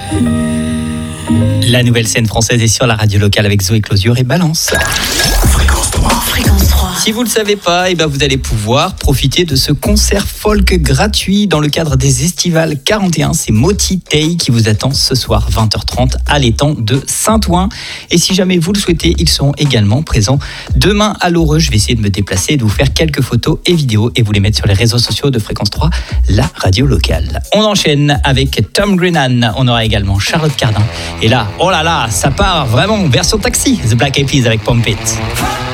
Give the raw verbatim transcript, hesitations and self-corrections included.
La nouvelle scène française est sur la radio locale avec Zoé Closure et Balance. Fréquence trois. Fréquence trois. Si vous ne le savez pas, eh ben vous allez pouvoir profiter de ce concert folk gratuit dans le cadre des Estivales quarante et un. C'est Moti Tei qui vous attend ce soir vingt heures trente à l'étang de Saint-Ouen. Et si jamais vous le souhaitez, ils seront également présents demain à l'Heureux. Je vais essayer de me déplacer et de vous faire quelques photos et vidéos et vous les mettre sur les réseaux sociaux de Fréquence trois, la radio locale. On enchaîne avec Tom Grennan. On aura également Charlotte Cardin. Et là, oh là là, ça part vraiment version taxi. The Black Eyed Peas avec Pump It.